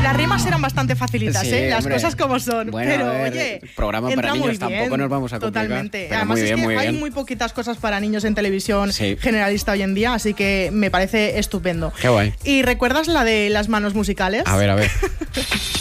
Las rimas eran bastante facilitas, Sí, las hombre. cosas como son. Bueno, pero, a ver, oye, programa entra para muy niños, bien, tampoco nos vamos a complicar. totalmente. Pero Además muy bien, es que muy hay bien. muy poquitas cosas para niños en televisión Sí. generalista hoy en día, así que me parece estupendo. Qué guay. ¿Y recuerdas la de las manos musicales? A ver.